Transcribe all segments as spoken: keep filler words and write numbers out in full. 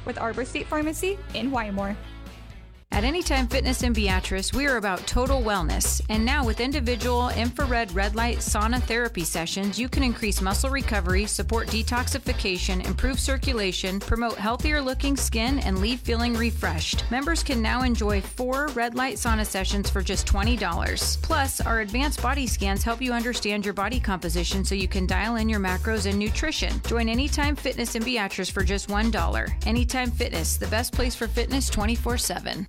with Arbor State Pharmacy in Wymore. At Anytime Fitness in Beatrice, we are about total wellness. And now with individual infrared red light sauna therapy sessions, you can increase muscle recovery, support detoxification, improve circulation, promote healthier looking skin, and leave feeling refreshed. Members can now enjoy four red light sauna sessions for just twenty dollars. Plus, our advanced body scans help you understand your body composition so you can dial in your macros and nutrition. Join Anytime Fitness in Beatrice for just one dollar. Anytime Fitness, the best place for fitness twenty-four seven.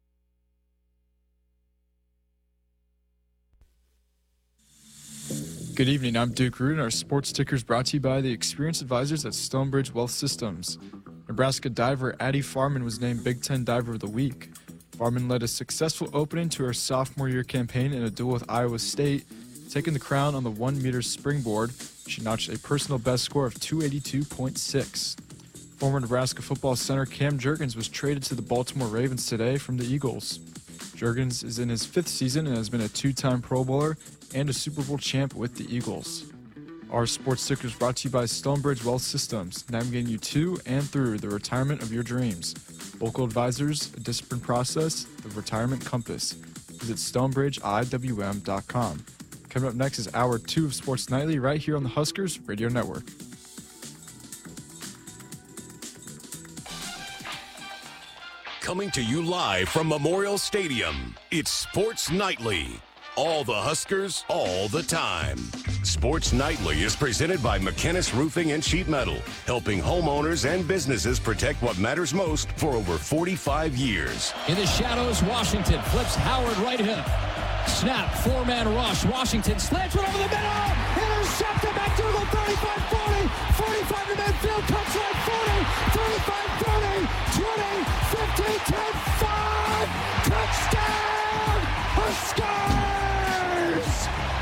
Good evening, I'm Duke Root, and our sports ticker is brought to you by the experienced advisors at Stonebridge Wealth Systems. Nebraska diver Addie Farman was named Big Ten Diver of the Week. Farman led a successful opening to her sophomore year campaign in a duel with Iowa State, taking the crown on the one-meter springboard. She notched a personal best score of two eighty-two point six. Former Nebraska football center Cam Jurgens was traded to the Baltimore Ravens today from the Eagles. Jurgens is in his fifth season and has been a two-time Pro Bowler and a Super Bowl champ with the Eagles. Our sports ticker is brought to you by Stonebridge Wealth Systems, navigating you to and through the retirement of your dreams. Local advisors, a disciplined process, the retirement compass. Visit stonebridge I W M dot com. Coming up next is hour two of Sports Nightly right here on the Huskers Radio Network. Coming to you live from Memorial Stadium, it's Sports Nightly. All the Huskers, all the time. Sports Nightly is presented by McKinnis Roofing and Sheet Metal, helping homeowners and businesses protect what matters most for over forty-five years. In the shadows, Washington flips Howard right hip. Snap, four-man rush. Washington slants one over the middle. Intercepted. McDougal, thirty-five forty. forty-five to midfield. Cuts right forty. thirty-five thirty. twenty. fifteen. ten. five. Touchdown. Huskers.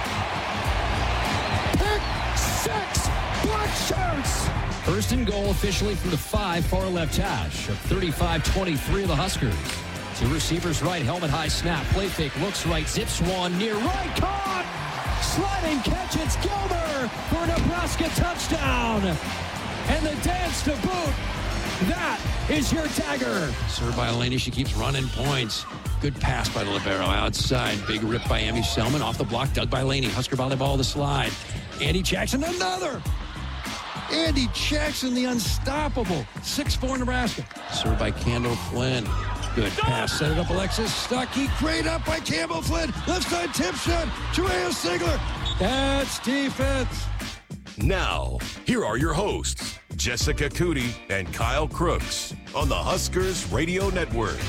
Pick six. Black shirts. First and goal officially from the five, far left hash of thirty-five twenty-three of the Huskers. Two receivers right, helmet high snap, play fake, looks right, zips one, near right, caught! Sliding catch, it's Gilmer for a Nebraska touchdown! And the dance to boot, that is your dagger! Served by Elaney, she keeps running points. Good pass by the libero outside, big rip by Emmy Selman, off the block, dug by Laney, Husker volleyball the slide. Andy Jackson, another! Andy Jackson, the unstoppable, six four Nebraska. Served by Kendall Flynn. Good pass, set it up, Alexis Stuckey, great up by Campbell Flynn, left side tip shot, Jerea Sigler, that's defense. Now, here are your hosts, Jessica Cootie and Kyle Crooks on the Huskers Radio Network.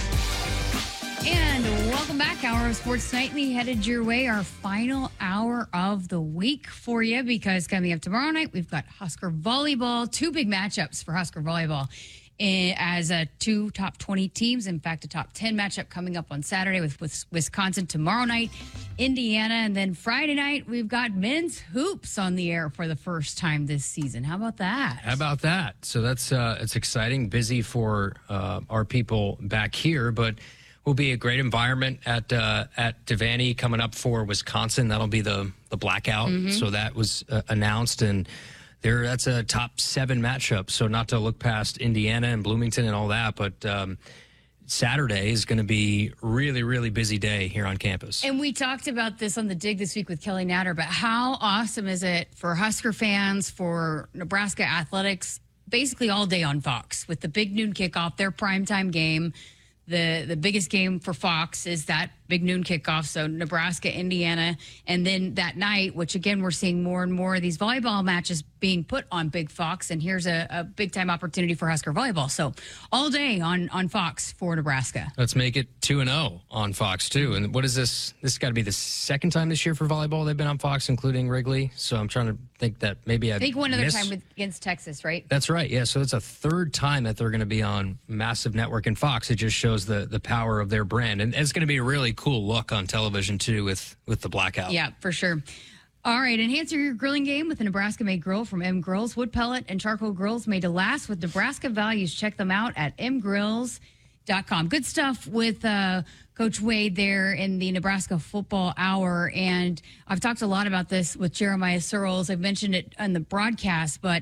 And welcome back. Hour of Sports Nightly headed your way. Our final hour of the week for you, because coming up tomorrow night, we've got Husker Volleyball, two big matchups for Husker Volleyball. As a two top twenty teams, in fact, a top ten matchup coming up on Saturday with, with Wisconsin tomorrow night, Indiana, and then Friday night, we've got men's hoops on the air for the first time this season. How about that? How about that? So that's uh, it's exciting, busy for uh, our people back here, but will be a great environment at uh, at Devaney coming up for Wisconsin. That'll be the the blackout. Mm-hmm. So that was uh, announced, and there, that's a top seven matchup. So not to look past Indiana and Bloomington and all that, but um, Saturday is going to be really, really busy day here on campus. And we talked about this on The Dig this week with Kelly Natter, but how awesome is it for Husker fans, for Nebraska athletics, basically all day on Fox with the big noon kickoff, their primetime game. The the biggest game for Fox is that big noon kickoff, so Nebraska, Indiana, and then that night, which again, we're seeing more and more of these volleyball matches being put on Big Fox, and here's a, a big-time opportunity for Husker Volleyball. So all day on, on Fox for Nebraska. Let's make it two and oh on Fox, too. And what is this? This has got to be the second time this year for volleyball they've been on Fox, including Wrigley. So I'm trying to think that maybe I I think one other miss... time with, against Texas, right? That's right, yeah. So it's a third time that they're going to be on massive network and Fox. It just shows the, the power of their brand. And it's going to be a really cool look on television, too, with, with the blackout. Yeah, for sure. All right, enhance your grilling game with a Nebraska-made grill from M Grills. Wood pellet and charcoal grills made to last with Nebraska values. Check them out at m grills dot com. Good stuff with uh, Coach Wade there in the Nebraska Football Hour. And I've talked a lot about this with Jeremiah Searles. I've mentioned it on the broadcast, but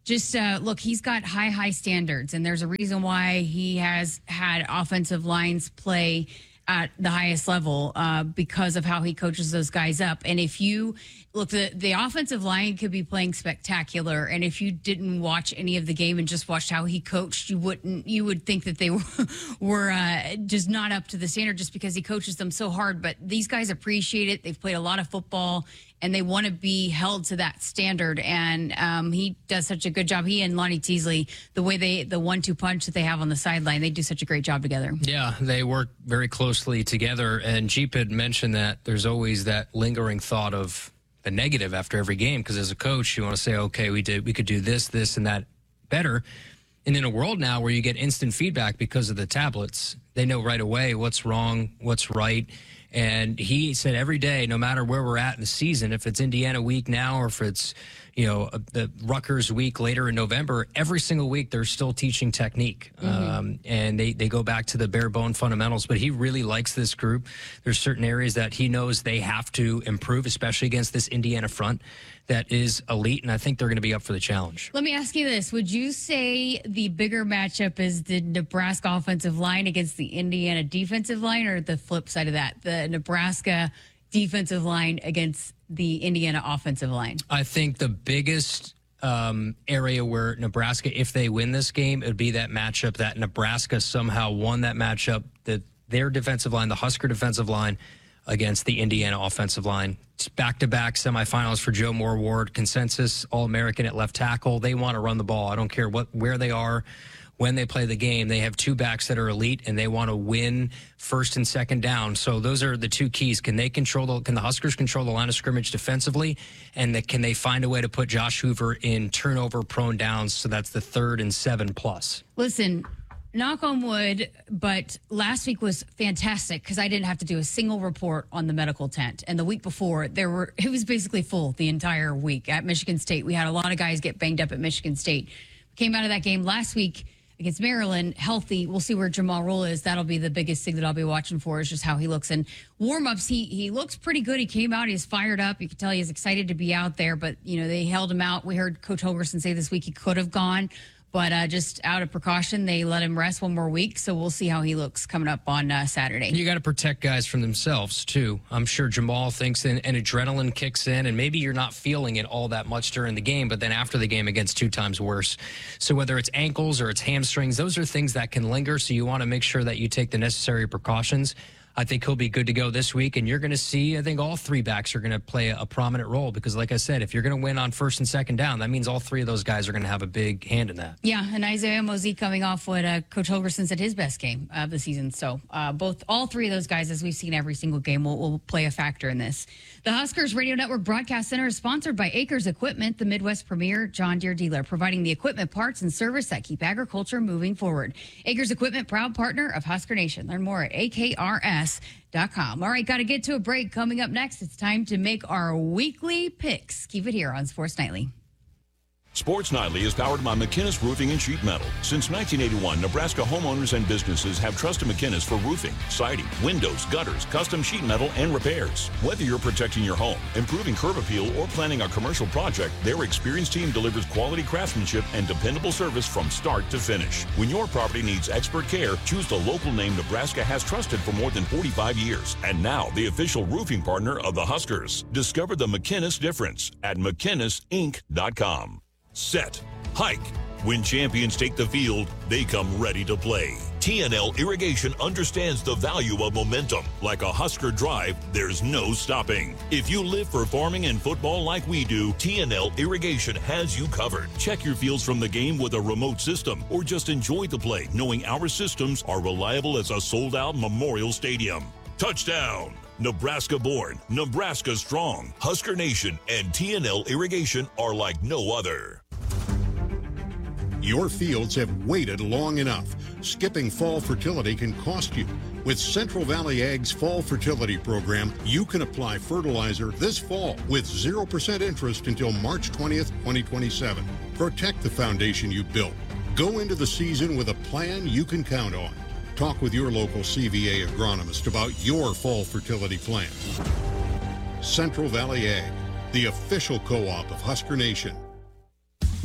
just uh, look, he's got high, high standards, and there's a reason why he has had offensive lines play at the highest level uh, because of how he coaches those guys up. And if you look, the, the offensive line could be playing spectacular, and if you didn't watch any of the game and just watched how he coached, you wouldn't, you would think that they were, were uh, just not up to the standard just because he coaches them so hard. But these guys appreciate it. They've played a lot of football, and they want to be held to that standard. And um, he does such a good job. He and Lonnie Teasley, the way they, the one two punch that they have on the sideline, they do such a great job together. Yeah, they work very closely together. And Jeep had mentioned that there's always that lingering thought of the negative after every game, because as a coach, you want to say, okay, we did, we could do this, this, and that better. And in a world now where you get instant feedback because of the tablets, they know right away what's wrong, what's right. And he said every day, no matter where we're at in the season, if it's Indiana week now or if it's, you know, the Rutgers week later in November, every single week they're still teaching technique. Mm-hmm. Um, and they, they go back to the bare bone fundamentals. But he really likes this group. There's certain areas that he knows they have to improve, especially against this Indiana front that is elite. And I think they're going to be up for the challenge. Let me ask you this. Would you say the bigger matchup is the Nebraska offensive line against the Indiana defensive line, or the flip side of that, the Nebraska defensive line against the Indiana offensive line? I think the biggest um, area where Nebraska, if they win this game, it would be that matchup that Nebraska somehow won that matchup, that their defensive line, the Husker defensive line, against the Indiana offensive line. It's back-to-back semifinals for Joe Moore Ward, consensus All-American at left tackle. They want to run the ball. I don't care what where they are when they play the game. They have two backs that are elite, and they want to win first and second down. So those are the two keys. Can they control the, can the Huskers control the line of scrimmage defensively? And the, can they find a way to put Josh Hoover in turnover-prone downs? So that's the third and seven plus. Listen, knock on wood, but last week was fantastic because I didn't have to do a single report on the medical tent. And the week before, there were it was basically full the entire week at Michigan State. We had a lot of guys get banged up at Michigan State. Came out of that game last week against Maryland healthy. We'll see where Jamal Roll is. That'll be the biggest thing that I'll be watching for, is just how he looks. And warm-ups, he he looks pretty good. He came out, he's fired up. You can tell he's excited to be out there, but, you know, they held him out. We heard Coach Holgorsen say this week he could have gone, but uh, just out of precaution, they let him rest one more week. So we'll see how he looks coming up on uh, Saturday. You got to protect guys from themselves, too. I'm sure Jamal thinks and, and adrenaline kicks in, and maybe you're not feeling it all that much during the game, but then after the game, it gets two times worse. So whether it's ankles or it's hamstrings, those are things that can linger, so you want to make sure that you take the necessary precautions. I think he'll be good to go this week, and you're going to see, I think all three backs are going to play a, a prominent role because, like I said, if you're going to win on first and second down, that means all three of those guys are going to have a big hand in that. Yeah, and Isaiah Mosey coming off what uh, Coach Holgorsen said his best game of the season. So uh, both, all three of those guys, as we've seen every single game, will, will play a factor in this. The Huskers Radio Network Broadcast Center is sponsored by Acres Equipment, the Midwest premier John Deere dealer, providing the equipment, parts, and service that keep agriculture moving forward. Acres Equipment, proud partner of Husker Nation. Learn more at A K R S dot com. All right, got to get to a break. Coming up next, it's time to make our weekly picks. Keep it here on Sports Nightly. Sports Nightly is powered by McInnes Roofing and Sheet Metal. Since nineteen eighty-one, Nebraska homeowners and businesses have trusted McInnes for roofing, siding, windows, gutters, custom sheet metal, and repairs. Whether you're protecting your home, improving curb appeal, or planning a commercial project, their experienced team delivers quality craftsmanship and dependable service from start to finish. When your property needs expert care, choose the local name Nebraska has trusted for more than forty-five years. And now, the official roofing partner of the Huskers. Discover the McInnes difference at McInnes Inc dot com. Set. Hike. When champions take the field, they come ready to play. T N L Irrigation understands the value of momentum. Like a Husker drive, there's no stopping. If you live for farming and football like we do, T N L Irrigation has you covered. Check your fields from the game with a remote system, or just enjoy the play, knowing our systems are reliable as a sold-out Memorial Stadium. Touchdown! Nebraska born, Nebraska strong. Husker Nation and T N L Irrigation are like no other. Your fields have waited long enough. Skipping fall fertility can cost you. With Central Valley Ag's Fall Fertility Program, you can apply fertilizer this fall with zero percent interest until March twentieth, twenty twenty-seven. Protect the foundation you built. Go into the season with a plan you can count on. Talk with your local C V A agronomist about your fall fertility plan. Central Valley Ag, the official co-op of Husker Nation.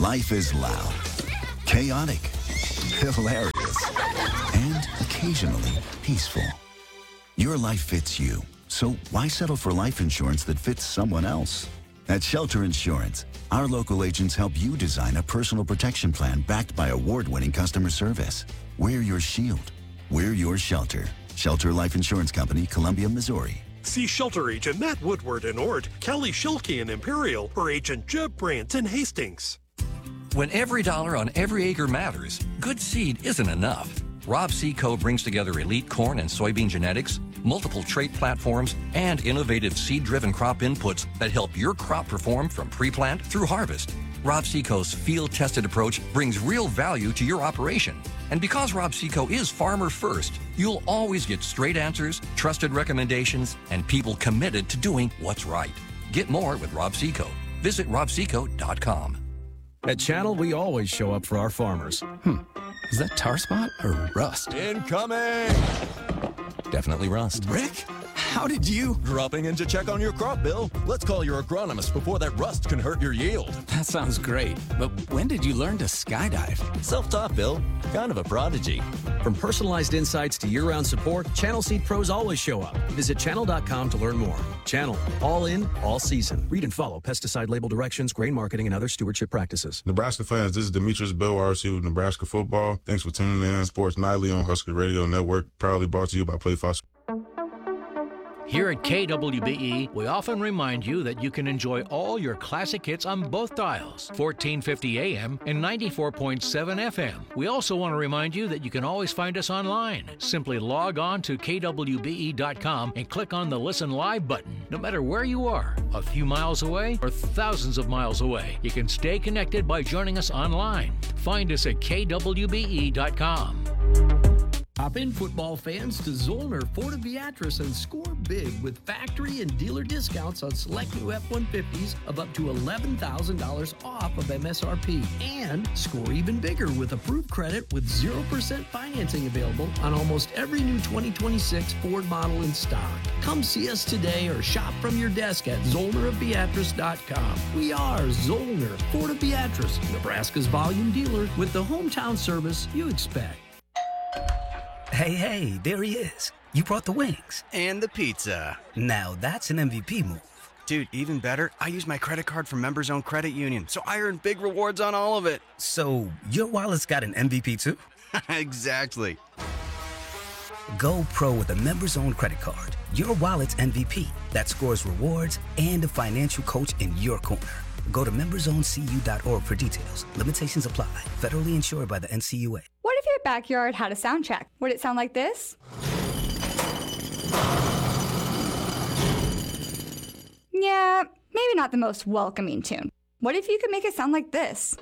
Life is loud, chaotic, hilarious, and occasionally peaceful. Your life fits you, so why settle for life insurance that fits someone else? At Shelter Insurance, our local agents help you design a personal protection plan backed by award-winning customer service. We're your shield. We're your shelter. Shelter Life Insurance Company, Columbia, Missouri. See Shelter Agent Matt Woodward in Ord, Kelly Schilke in Imperial, or Agent Jeb Brandt in Hastings. When every dollar on every acre matters, good seed isn't enough. Rob Seco brings together elite corn and soybean genetics, multiple trait platforms, and innovative seed-driven crop inputs that help your crop perform from pre-plant through harvest. Rob Seco's field-tested approach brings real value to your operation. And because Rob Seco is farmer first, you'll always get straight answers, trusted recommendations, and people committed to doing what's right. Get more with Rob Seco. Visit rob seco dot com. At Channel, we always show up for our farmers. Hmm. Is that tar spot or rust? Incoming! Definitely rust. Rick, how did you? Dropping in to check on your crop, Bill. Let's call your agronomist before that rust can hurt your yield. That sounds great. But when did you learn to skydive? Self-taught, Bill. Kind of a prodigy. From personalized insights to year-round support, Channel Seed Pros always show up. Visit channel dot com to learn more. Channel. All in, all season. Read and follow pesticide label directions, grain marketing, and other stewardship practices. Nebraska fans, this is Demetrius Bell, R C with Nebraska Football. Thanks for tuning in. Sports Nightly on Husker Radio Network. Proudly brought to you by Play Fox. Here at K W B E, we often remind you that you can enjoy all your classic hits on both dials, fourteen fifty A M and ninety-four point seven F M. We also want to remind you that you can always find us online. Simply log on to K W B E dot com and click on the Listen Live button. No matter where you are, a few miles away or thousands of miles away, you can stay connected by joining us online. Find us at K W B E dot com. Hop in, football fans, to Zollner Ford of Beatrice and score big with factory and dealer discounts on select new F one fifties of up to eleven thousand dollars off of M S R P. And score even bigger with approved credit with zero percent financing available on almost every new twenty twenty-six Ford model in stock. Come see us today or shop from your desk at Zollner of Beatrice dot com. We are Zollner Ford of Beatrice, Nebraska's volume dealer with the hometown service you expect. Hey, hey, there he is. You brought the wings. And the pizza. Now that's an M V P move. Dude, even better, I use my credit card from Members Owned Credit Union, so I earn big rewards on all of it. So your wallet's got an M V P too? Exactly. Go pro with a Members Owned credit card. Your wallet's M V P that scores rewards and a financial coach in your corner. Go to members owned c u dot org for details. Limitations apply. Federally insured by the N C U A. What if your backyard had a sound check? Would it sound like this? Yeah, maybe not the most welcoming tune. What if you could make it sound like this?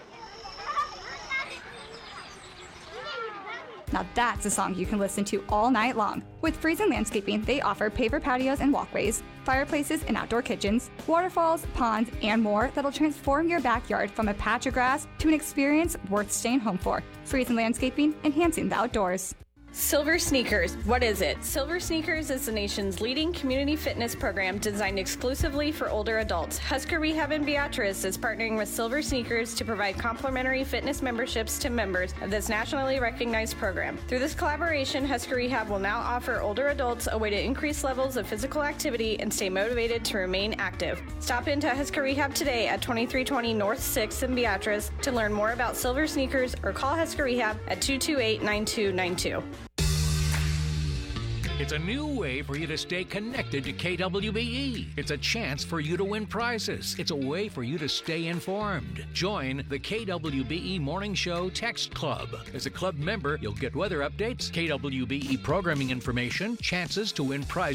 Now that's a song you can listen to all night long. With Friesen Landscaping, they offer paver patios and walkways, fireplaces and outdoor kitchens, waterfalls, ponds, and more that'll transform your backyard from a patch of grass to an experience worth staying home for. Friesen Landscaping, enhancing the outdoors. Silver Sneakers. What is it? Silver Sneakers is the nation's leading community fitness program designed exclusively for older adults. Husker Rehab in Beatrice is partnering with Silver Sneakers to provide complimentary fitness memberships to members of this nationally recognized program. Through this collaboration, Husker Rehab will now offer older adults a way to increase levels of physical activity and stay motivated to remain active. Stop into Husker Rehab today at twenty-three twenty North sixth in Beatrice to learn more about Silver Sneakers or call Husker Rehab at two two eight, nine two nine two. It's a new way for you to stay connected to K W B E. It's a chance for you to win prizes. It's a way for you to stay informed. Join the K W B E Morning Show Text Club. As a club member, you'll get weather updates, K W B E programming information, chances to win prizes